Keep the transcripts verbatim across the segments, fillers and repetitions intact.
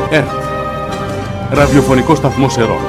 ΕΡΤ, ραδιοφωνικό σταθμός Ερώ.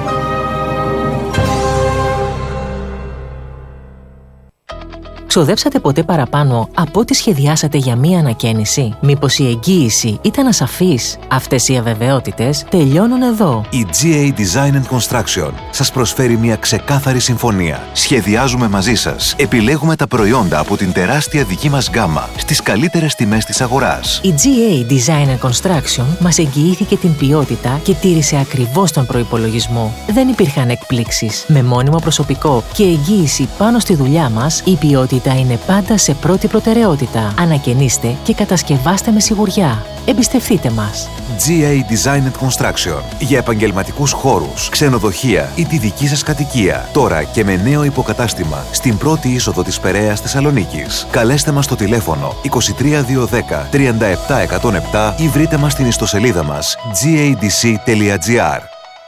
Ξοδέψατε ποτέ παραπάνω από ό,τι σχεδιάσατε για μία ανακαίνιση? Μήπως η εγγύηση ήταν ασαφής? Αυτές οι αβεβαιότητες τελειώνουν εδώ. Η τζι έι Design and Construction σας προσφέρει μια ξεκάθαρη συμφωνία. Σχεδιάζουμε μαζί σας. Επιλέγουμε τα προϊόντα από την τεράστια δική μας γκάμα στις καλύτερες τιμές της αγοράς. Η τζι έι Design and Construction μας εγγυήθηκε την ποιότητα και τήρησε ακριβώς τον προϋπολογισμό. Δεν υπήρχαν εκπλήξεις. Με μόνιμο προσωπικό και εγγύηση πάνω στη δουλειά μας, η ποιότητα είναι πάντα σε πρώτη προτεραιότητα. Ανακαινήστε και κατασκευάστε με σιγουριά. Εμπιστευτείτε μας. τζι έι Design and Construction. Για επαγγελματικούς χώρους, ξενοδοχεία ή τη δική σας κατοικία. Τώρα και με νέο υποκατάστημα στην πρώτη είσοδο της Περαίας Θεσσαλονίκης. Καλέστε μας στο τηλέφωνο είκοσι τρία διακόσια δέκα τριάντα επτά εκατόν επτά ή βρείτε μας στην ιστοσελίδα μας τζι έι ντι σι τελεία τζι άρ.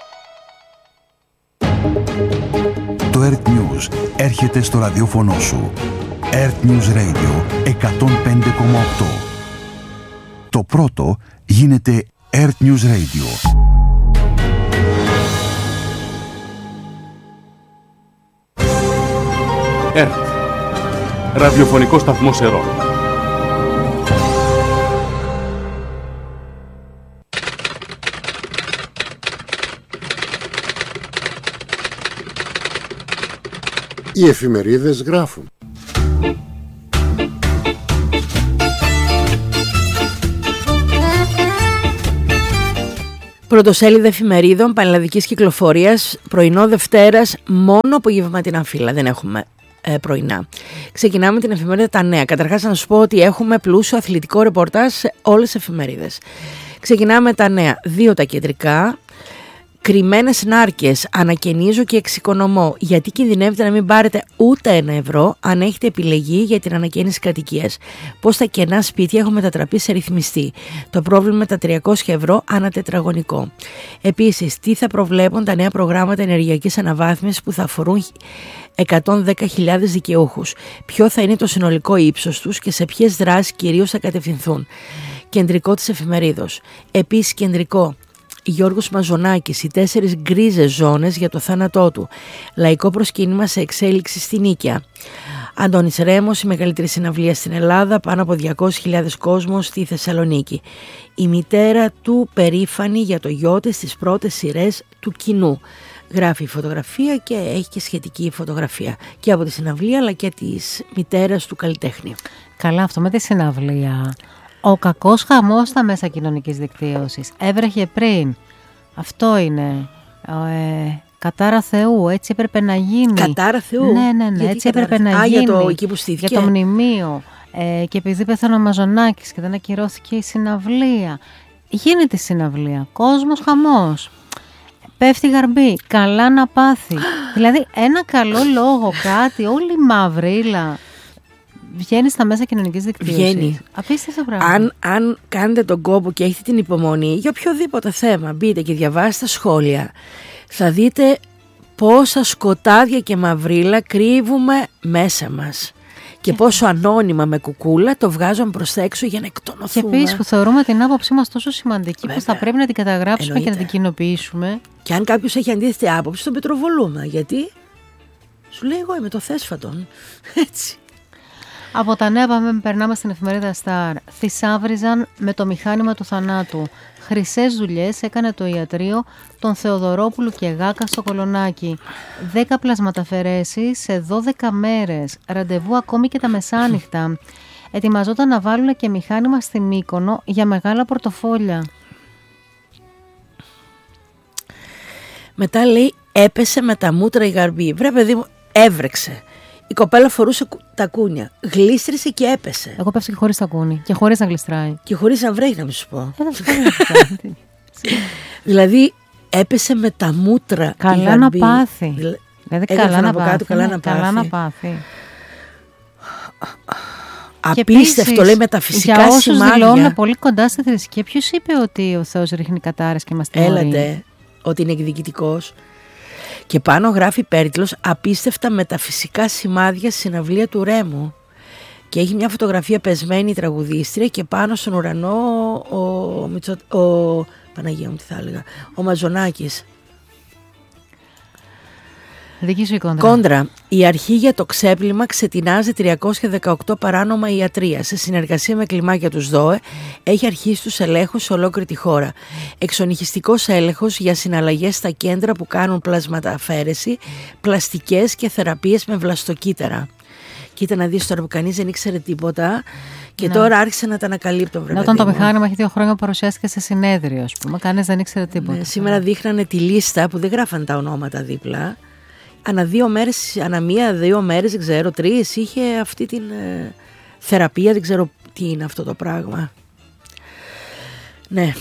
Το ΕΡΤ News έρχεται στο ραδιόφωνο σου. ΕΡΤ News Radio εκατόν πέντε κόμμα οκτώ. Το πρώτο γίνεται ΕΡΤ News Radio. ΕΡΤ, ραδιοφωνικό σταθμός Ερώ. Οι εφημερίδες γράφουν. Πρωτοσέλιδα εφημερίδων πανελλαδικής κυκλοφορίας, πρωινό Δευτέρας, μόνο απογευματινά φύλλα, δεν έχουμε ε, πρωινά. Ξεκινάμε την εφημερίδα Τα Νέα. Καταρχάς να σας πω ότι έχουμε πλούσιο αθλητικό ρεπορτάζ σε όλες τις εφημερίδες. Ξεκινάμε Τα Νέα, δύο τα κεντρικά. Κρυμμένες νάρκες, ανακαινίζω και εξοικονομώ. Γιατί κινδυνεύετε να μην πάρετε ούτε ένα ευρώ αν έχετε επιλεγεί για την ανακαίνιση κατοικίας? Πώς τα κενά σπίτια έχουν μετατραπεί σε ρυθμιστή? Το πρόβλημα με τα τριακόσια ευρώ ανά τετραγωνικό. Επίσης, τι θα προβλέπουν τα νέα προγράμματα ενεργειακής αναβάθμισης που θα αφορούν εκατόν δέκα χιλιάδες δικαιούχους? Ποιο θα είναι το συνολικό ύψος τους και σε ποιες δράσεις κυρίως θα κατευθυνθούν? Κεντρικό της εφημερίδος. Επίσης, κεντρικό. Γιώργος Μαζονάκης, οι τέσσερις γκρίζες ζώνες για το θάνατό του. Λαϊκό προσκύνημα σε εξέλιξη στη Νίκαια. Αντώνης Ρέμος, η μεγαλύτερη συναυλία στην Ελλάδα, πάνω από διακόσιες χιλιάδες κόσμος στη Θεσσαλονίκη. Η μητέρα του περήφανη για το γιο της στις πρώτες σειρές του κοινού. Γράφει φωτογραφία και έχει και σχετική φωτογραφία και από τη συναυλία αλλά και της μητέρας του καλλιτέχνη. Καλά, αυτό με τη συναυλία. Ο κακός χαμός στα μέσα κοινωνικής δικτύωσης. Έβρεχε πριν. Αυτό είναι. Ε, κατάρα Θεού. Έτσι έπρεπε να γίνει. Κατάρα Θεού. Ναι, ναι, ναι. Γιατί έτσι έπρεπε κατάρα... να Α, γίνει. Για το, εκεί που στήθηκε. Για το μνημείο. Ε, και επειδή πέθανε ο Μαζονάκης και δεν ακυρώθηκε η συναυλία. Γίνεται η συναυλία. Κόσμος χαμός. Πέφτει γαρμπή. Καλά να πάθει. Δηλαδή ένα καλό λόγο, κάτι, όλη η μαυρίλα. Βγαίνει στα μέσα κοινωνικής δικτύωσης. Βγαίνει. Απίστευτο πράγμα. Αν, αν κάνετε τον κόπο και έχετε την υπομονή για οποιοδήποτε θέμα, μπείτε και διαβάστε τα σχόλια, θα δείτε πόσα σκοτάδια και μαυρίλα κρύβουμε μέσα μας. Και, και πόσο ανώνυμα με κουκούλα το βγάζουμε προς τα έξω για να εκτονωθούμε. Και επίσης που θεωρούμε την άποψή μας τόσο σημαντική, βέβαια, που θα πρέπει να την καταγράψουμε. Εννοείται. Και να την κοινοποιήσουμε. Και αν κάποιος έχει αντίθετη άποψη, τον πετροβολούμε. Γιατί σου λέει εγώ είμαι το θέσφατον. Έτσι. Από τα νέα πάμε, περνάμε στην εφημερίδα Σταρ. Θησάβριζαν με το μηχάνημα του θανάτου. Χρυσές δουλειές έκανε το ιατρείο των Θεοδωρόπουλου και Γάκα στο Κολονάκι. Δέκα πλασματαφαιρέσεις σε δώδεκα μέρες. Ραντεβού ακόμη και τα μεσάνυχτα. Ετοιμαζόταν να βάλουν και μηχάνημα στη Μύκονο για μεγάλα πορτοφόλια. Μετά λέει έπεσε με τα μούτρα η γαρμπή. Βρε παιδί μου, έβρεξε. Η κοπέλα φορούσε τα κούνια. Γλίστρισε και έπεσε. Εγώ πέφτω και χωρίς τα κούνη. Και χωρίς να γλιστράει. Και χωρίς να βρέχει, να μην σου πω. Ε, δηλαδή έπεσε με τα μούτρα. Καλά να πάθει. Δηλα... Δηλαδή καλά να, πάθει, κάτω, καλά, να καλά να πάθει. Απίστευτο, λέει, μεταφυσικά σημάδια. Για όσους δηλώνουν πολύ κοντά στη θρησκεία, ποιος είπε ότι ο Θεός ρίχνει κατάρες και μας τιμωρεί? Έλατε, ότι είναι εκδικητικός. Και πάνω γράφει Πέριτλος απίστευτα μεταφυσικά σημάδια στη συναυλία του Ρέμου. Και έχει μια φωτογραφία πεσμένη η τραγουδίστρια και πάνω στον ουρανό ο, ο, ο Παναγία μου τι θα έλεγα, ο Μαζονάκης. Δική σου η κόντρα. Κόντρα. Η αρχή για το ξέπλυμα ξετινάζει τριακόσια δεκαοκτώ παράνομα ιατρεία. Σε συνεργασία με κλιμάκια τους ΔΟΕ έχει αρχίσει τους ελέγχους σε ολόκληρη τη χώρα. Εξονυχιστικός έλεγχος για συναλλαγές στα κέντρα που κάνουν πλασματαφαίρεση, πλαστικές και θεραπείες με βλαστοκύτταρα. Κοίτα να δεις τώρα που κανείς δεν ήξερε τίποτα και ναι. Τώρα άρχισε να τα ανακαλύπτω. Ναι, όταν το μηχάνημα έχει δύο χρόνια παρουσιάστηκε σε συνέδριο, ας πούμε, κανείς δεν ήξερε τίποτα. Ναι, σήμερα δείχνανε τη λίστα που δεν γράφαν τα ονόματα δίπλα. Ανά δύο μέρες, ανά μία, δύο μέρες, δεν ξέρω, τρεις, είχε αυτή την ε, θεραπεία, δεν ξέρω τι είναι αυτό το πράγμα. Ναι.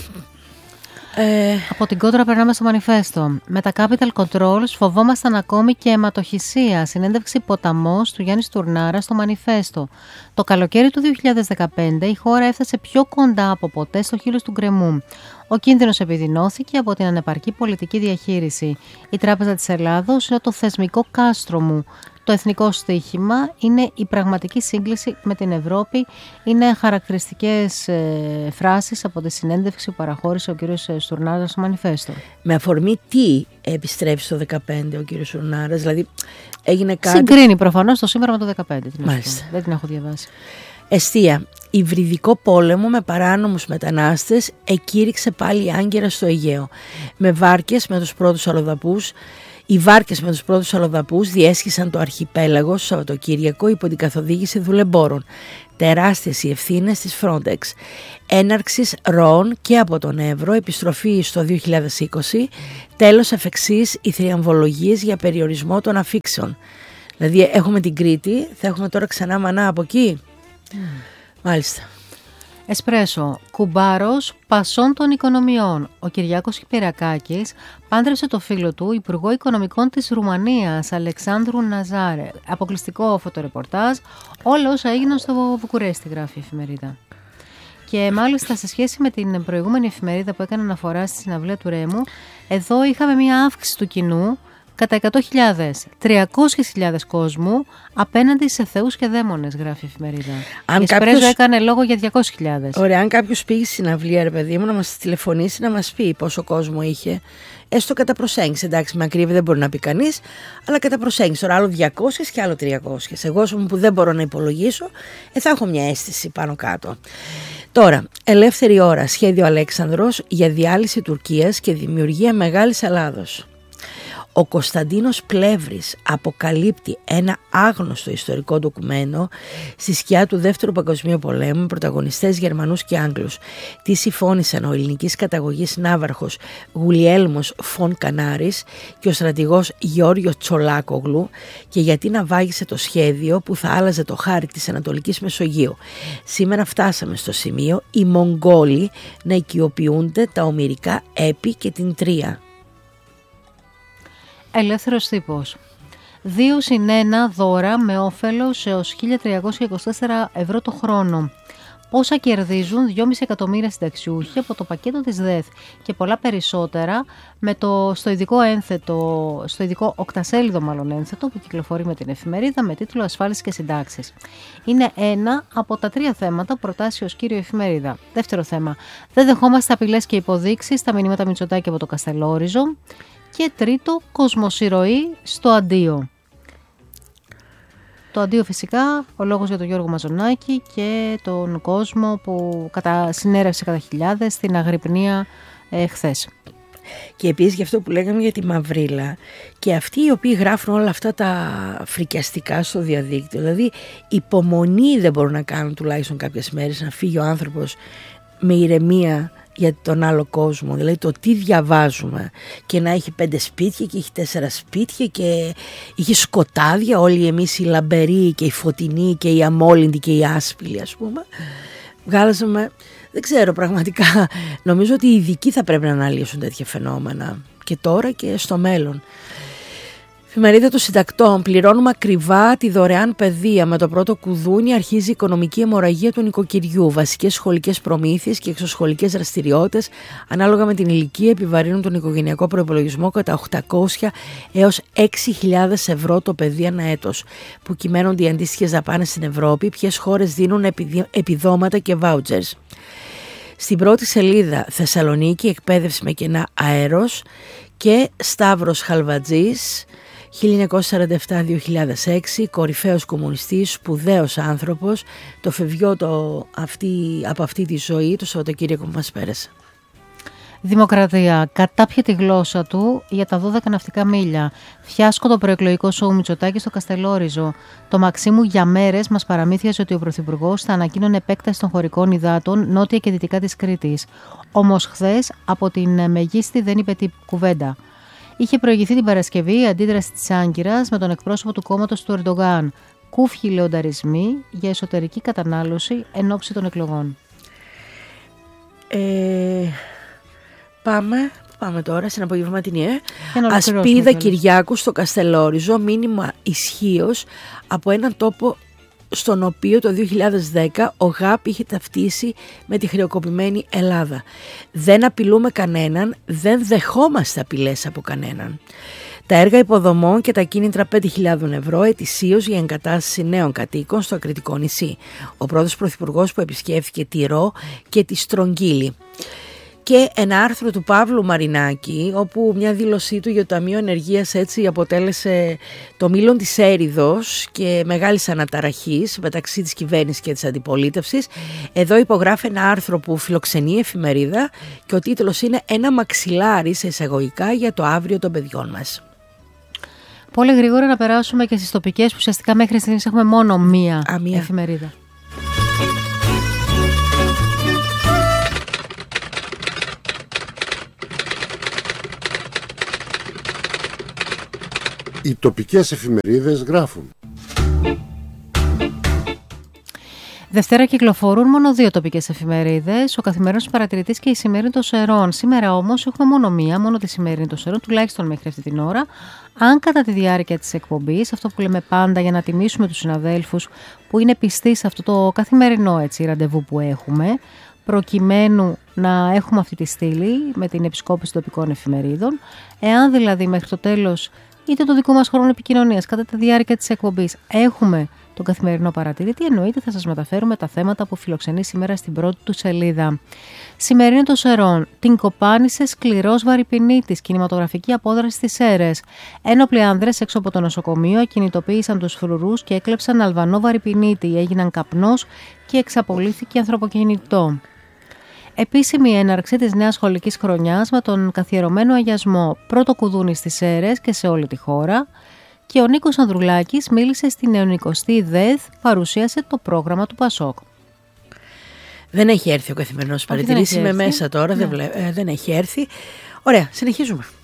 Ε... Από την κόντρα περνάμε στο μανιφέστο. Με τα capital controls φοβόμασταν ακόμη και αιματοχυσία. Συνέντευξη ποταμός του Γιάννη Στουρνάρα στο μανιφέστο. Το καλοκαίρι του δύο χιλιάδες δεκαπέντε η χώρα έφτασε πιο κοντά από ποτέ στο χείλος του γκρεμού. Ο κίνδυνος επιδεινώθηκε από την ανεπαρκή πολιτική διαχείριση. Η Τράπεζα της Ελλάδος είναι το θεσμικό κάστρο μου. Το εθνικό στοίχημα είναι η πραγματική σύγκληση με την Ευρώπη. Είναι χαρακτηριστικές ε, φράσεις από τη συνέντευξη που παραχώρησε ο κύριος Στουρνάρας στο μανιφέστο. Με αφορμή τι επιστρέψει το δεκαπέντε ο κύριος Στουρνάρας, δηλαδή έγινε κάτι... Συγκρίνει προφανώς το σήμερα με το δεκαπέντε. Μάλιστα. Δεν την έχω διαβάσει. Εστία. Υβριδικό πόλεμο με παράνομους μετανάστες εκήρυξε πάλι άγκυρα στο Αιγαίο. Με βάρκες με τους πρώτους αλλοδαπούς. Οι βάρκες με τους πρώτους αλλοδαπούς διέσχισαν το αρχιπέλαγο στο Σαββατοκύριακο υπό την καθοδήγηση δουλεμπόρων. Τεράστιες οι ευθύνες της Frontex. Έναρξης ροών και από τον Εύρο, επιστροφή στο δύο χιλιάδες είκοσι, τέλος εφ' εξής οι θριαμβολογίες για περιορισμό των αφήξεων. Δηλαδή έχουμε την Κρήτη, θα έχουμε τώρα ξανά μανά από εκεί. Mm. Μάλιστα. Εσπρέσο. Κουμπάρος πασών των οικονομιών. Ο Κυριάκος Κυπηρακάκης πάντρεψε το φίλο του, Υπουργό Οικονομικών της Ρουμανίας, Αλεξάνδρου Ναζάρε. Αποκλειστικό φωτορεπορτάζ. Όλα όσα έγιναν στο Βουκουρέστι, γράφει η εφημερίδα. Και μάλιστα σε σχέση με την προηγούμενη εφημερίδα που έκανε αναφορά στη συναυλία του Ρέμου, εδώ είχαμε μια αύξηση του κοινού κατά εκατό χιλιάδες, τριακόσιες χιλιάδες κόσμου απέναντι σε θεούς και δαίμονες, γράφει η εφημερίδα. Αν η Εσπρέζο κάποιος... έκανε λόγο για διακόσιες χιλιάδες. Ωραία, αν κάποιος πήγε στη συναυλία, ρε παιδί μου, να μας τηλεφωνήσει να μας πει πόσο κόσμο είχε, έστω κατά προσέγγιση. Εντάξει, με ακρίβεια δεν μπορεί να πει κανείς, αλλά κατά προσέγγιση. Τώρα άλλο διακόσιες και άλλο τριακόσιες. Εγώ που δεν μπορώ να υπολογίσω, ε, θα έχω μια αίσθηση πάνω κάτω. Τώρα, ελεύθερη ώρα, σχέδιο Αλέξανδρος για διάλυση Τουρκίας και δημιουργία Μεγάλης Ελλάδος. Ο Κωνσταντίνος Πλεύρης αποκαλύπτει ένα άγνωστο ιστορικό ντοκουμένο στη σκιά του Δεύτερου Παγκοσμίου Πολέμου με πρωταγωνιστές Γερμανούς και Άγγλους. Τι συμφώνησαν ο ελληνικής καταγωγής ναύαρχος Γουλιέλμος Φον Κανάρης και ο στρατηγός Γεώργιος Τσολάκογλου και γιατί ναυάγησε το σχέδιο που θα άλλαζε το χάρτη της Ανατολικής Μεσογείου. Σήμερα φτάσαμε στο σημείο οι Μογγόλοι να οικειοποιούνται τα ομηρικά έπι και την Τρία. Ελεύθερος τύπος. δύο συν ένα δώρα με όφελος έως χίλια τριακόσια είκοσι τέσσερα ευρώ το χρόνο. Πόσα κερδίζουν δυόμισι εκατομμύρια συνταξιούχοι από το πακέτο της ΔΕΘ και πολλά περισσότερα με το, στο, ειδικό ένθετο, στο ειδικό οκτασέλιδο μάλλον ένθετο που κυκλοφορεί με την εφημερίδα με τίτλο «Ασφάλιση και συντάξεις». Είναι ένα από τα τρία θέματα που προτάσει ως κύριο εφημερίδα. Δεύτερο θέμα. Δεν δεχόμαστε απειλές και υποδείξεις στα μηνύματα Μητσοτάκη από το Καστελόριζο. Και τρίτο, κοσμοσυρωή στο αντίο. Το αντίο φυσικά, ο λόγος για τον Γιώργο Μαζονάκη και τον κόσμο που κατα... συνέρευσε κατά χιλιάδες στην Αγρυπνία ε, χθες. Και επίσης για αυτό που λέγαμε για τη Μαυρίλα και αυτοί οι οποίοι γράφουν όλα αυτά τα φρικιαστικά στο διαδίκτυο, δηλαδή υπομονή δεν μπορούν να κάνουν τουλάχιστον κάποιες μέρες να φύγει ο άνθρωπος με ηρεμία για τον άλλο κόσμο, δηλαδή το τι διαβάζουμε και να έχει πέντε σπίτια και έχει τέσσερα σπίτια και έχει σκοτάδια όλοι εμείς οι λαμπεροί και οι φωτεινοί και οι αμόλυντοι και οι άσπηλοι ας πούμε. Βγάλαζαμε, δεν ξέρω πραγματικά, νομίζω ότι οι ειδικοί θα πρέπει να αναλύσουν τέτοια φαινόμενα και τώρα και στο μέλλον. Εφημερίδα των Συντακτών. Πληρώνουμε ακριβά τη δωρεάν παιδεία. Με το πρώτο κουδούνι αρχίζει η οικονομική αιμορραγία του νοικοκυριού. Βασικές σχολικές προμήθειες και εξωσχολικές δραστηριότητες, ανάλογα με την ηλικία, επιβαρύνουν τον οικογενειακό προϋπολογισμό κατά οκτακόσια έως έξι χιλιάδες ευρώ το παιδί ανά έτος. Που κυμαίνονται οι αντίστοιχες δαπάνες στην Ευρώπη, ποιες χώρες δίνουν επιδόματα και βάουτσερς. Στην πρώτη σελίδα, Θεσσαλονίκη, εκπαίδευση με κενά αέρος, και Σταύρος Χαλβατζής, χίλια εννιακόσια σαράντα επτά με δύο χιλιάδες έξι, κορυφαίος κομμουνιστής, σπουδαίος άνθρωπος, το φευγιό το αυτή, από αυτή τη ζωή το Σαββατοκύριακο που μας πέρασε. Δημοκρατία. Κατάπιε τη γλώσσα του για τα δώδεκα ναυτικά μίλια. Φιάσκω το προεκλογικό σοου Μητσοτάκη στο Καστελόριζο. Το Μαξίμου για μέρες μας παραμύθιαζε ότι ο Πρωθυπουργός θα ανακοίνωνε επέκταση των χωρικών υδάτων νότια και δυτικά της Κρήτης. Όμως χθες από την Μεγίστη δεν είπε τι κουβέντα. Είχε προηγηθεί την Παρασκευή η αντίδραση της Άγκυρας με τον εκπρόσωπο του κόμματος του Ερντογάν. Κούφιοι λεονταρισμοί για εσωτερική κατανάλωση εν ώψη των εκλογών. Ε... Πάμε, πάμε τώρα στην απογευματινή. Ε. Ασπίδα Κυριάκου στο Καστελόριζο, μήνυμα ισχύος από έναν τόπο στον οποίο το δύο χιλιάδες δέκα ο ΓΑΠ είχε ταυτίσει με τη χρεοκοπημένη Ελλάδα. Δεν απειλούμε κανέναν, δεν δεχόμαστε απειλές από κανέναν. Τα έργα υποδομών και τα κίνητρα πέντε χιλιάδες ευρώ ετησίως για εγκατάσταση νέων κατοίκων στο Ακριτικό νησί. Ο πρώτος πρωθυπουργός που επισκέφθηκε τη Ρο και τη Στρογγύλη. Και ένα άρθρο του Παύλου Μαρινάκη, όπου μια δήλωσή του για το Ταμείο Ενεργείας έτσι αποτέλεσε το μήλον της έριδος και μεγάλης αναταραχής μεταξύ της κυβέρνησης και της αντιπολίτευσης. Εδώ υπογράφει ένα άρθρο που φιλοξενεί η εφημερίδα και ο τίτλος είναι «Ένα μαξιλάρι σε εισαγωγικά για το αύριο των παιδιών μας». Πολύ γρήγορα να περάσουμε και στις τοπικές που ουσιαστικά μέχρι στιγμής έχουμε μόνο μία, Α, μία. εφημερίδα. Οι τοπικές εφημερίδες γράφουν. Δευτέρα κυκλοφορούν μόνο δύο τοπικές εφημερίδες, ο Καθημερινός Παρατηρητής και η Σημερινή των Σερών. Σήμερα όμως έχουμε μόνο μία, μόνο τη Σημερινή των Σερών, τουλάχιστον μέχρι αυτή την ώρα. Αν κατά τη διάρκεια της εκπομπής, αυτό που λέμε πάντα για να τιμήσουμε τους συναδέλφους που είναι πιστοί σε αυτό το καθημερινό έτσι, ραντεβού που έχουμε, προκειμένου να έχουμε αυτή τη στήλη με την επισκόπηση τοπικών εφημερίδων, εάν δηλαδή μέχρι το τέλος είτε το δικό μας χρόνο επικοινωνίας κατά τη διάρκεια της εκπομπής έχουμε τον Καθημερινό Παρατηρητή, εννοείται θα σας μεταφέρουμε τα θέματα που φιλοξενεί σήμερα στην πρώτη του σελίδα. Σημερινή των Σερών. Την κοπάνισε σκληρός βαρυπινίτης, κινηματογραφική απόδραση στις Σέρρες. Ένοπλοι άνδρες έξω από το νοσοκομείο ακινητοποίησαν τους φρουρούς και έκλεψαν Αλβανό βαρυπινίτη. Έγιναν καπνός και εξαπολύθηκε ανθρωποκυνητό. Επίσημη έναρξη της νέας σχολικής χρονιάς με τον καθιερωμένο αγιασμό. Πρώτο κουδούνι στις Σέρρες και σε όλη τη χώρα. Και ο Νίκος Ανδρουλάκης μίλησε στην νεονικοστή ΔΕΘ, παρουσίασε το πρόγραμμα του Πασόκ. Δεν έχει έρθει ο Καθημερινός Παρατηρητής, είμαι μέσα τώρα, ναι. δεν, βλέ... ε, δεν έχει έρθει. Ωραία, συνεχίζουμε.